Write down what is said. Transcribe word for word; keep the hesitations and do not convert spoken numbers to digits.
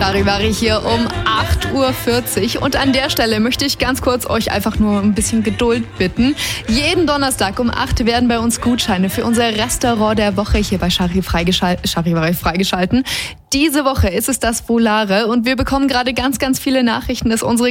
Charivari hier um acht Uhr vierzig. Und an der Stelle möchte ich ganz kurz euch einfach nur ein bisschen Geduld bitten. Jeden Donnerstag um acht werden bei uns Gutscheine für unser Restaurant der Woche hier bei Charivari freigeschal- Charivari freigeschalten. Diese Woche ist es das Volare und wir bekommen gerade ganz, ganz viele Nachrichten, dass unsere